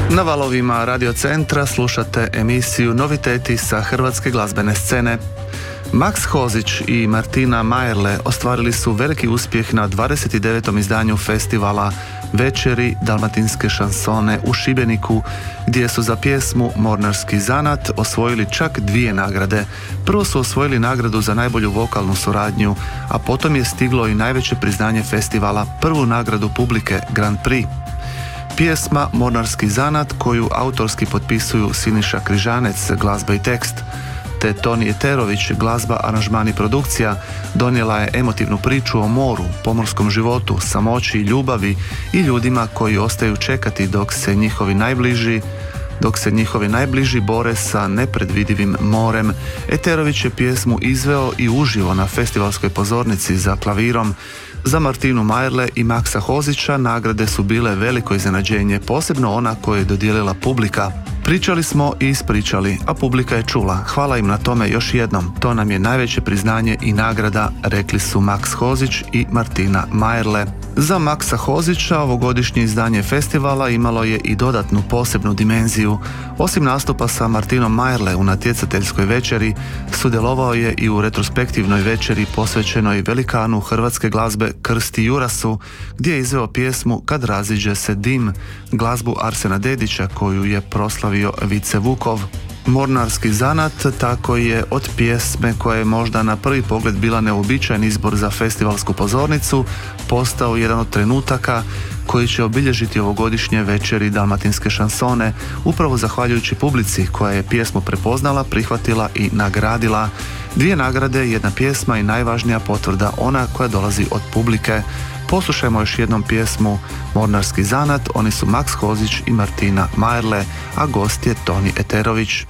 Na valovima Radio Centra slušate emisiju Noviteti sa hrvatske glazbene scene. Maks Hozić i Martina Majerle ostvarili su veliki uspjeh na 29. izdanju festivala Večeri dalmatinske šansone u Šibeniku, gdje su za pjesmu Mornarski zanat osvojili čak 2 nagrade. Prvo su osvojili nagradu za najbolju vokalnu suradnju, a potom je stiglo i najveće priznanje festivala, prvu nagradu publike, Grand Prix. Pjesma Mornarski zanat, koju autorski potpisuju Siniša Križanec, glazba i tekst, te Toni Eterović, glazba, aranžman i produkcija, donijela je emotivnu priču o moru, pomorskom životu, samoći i ljubavi i ljudima koji ostaju čekati dok se njihovi najbliži bore sa nepredvidivim morem. Eterović je pjesmu izveo i uživo na festivalskoj pozornici za klavirom. Za Martinu Majerle i Maksa Hozića nagrade su bile veliko iznenađenje, posebno ona koju je dodijelila publika. Pričali smo i ispričali, a publika je čula. Hvala im na tome još jednom. To nam je najveće priznanje i nagrada, rekli su Maks Hozić i Martina Majerle. Za Maksa Hozića ovogodišnje izdanje festivala imalo je i dodatnu posebnu dimenziju. Osim nastupa sa Martinom Majerle u natjecateljskoj večeri, sudjelovao je i u retrospektivnoj večeri posvećenoj velikanu hrvatske glazbe Krsti Jurasu, gdje je izveo pjesmu Kad raziđe se dim, glazbu Arsena Dedića koju je proslavio Vice Vukov. Mornarski zanat tako je od pjesme koja je možda na prvi pogled bila neuobičajen izbor za festivalsku pozornicu postao jedan od trenutaka koji će obilježiti ovogodišnje večeri dalmatinske šansone, upravo zahvaljujući publici koja je pjesmu prepoznala, prihvatila i nagradila. 2 nagrade, 1 pjesma i najvažnija potvrda, ona koja dolazi od publike. Poslušajmo još jednom pjesmu Mornarski zanat, oni su Maks Hozić i Martina Majerle, a gost je Toni Eterović.